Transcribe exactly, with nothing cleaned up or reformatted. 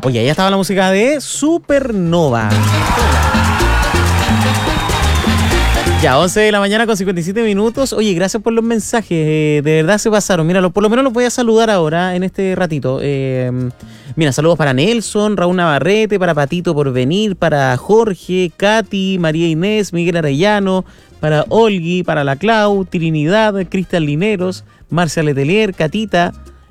Oye, ahí estaba la música de Supernova. Ya, once de la mañana con cincuenta y siete minutos. Oye, gracias por los mensajes. Eh, de verdad se pasaron. Mira, lo, por lo menos los voy a saludar ahora en este ratito. Eh, mira, saludos para Nelson, Raúl Navarrete, para Patito por venir, para Jorge, Katy, María Inés, Miguel Arellano, para Olgui, para la Clau, Trinidad, Cristian Lineros, Marcia Letelier, Catita,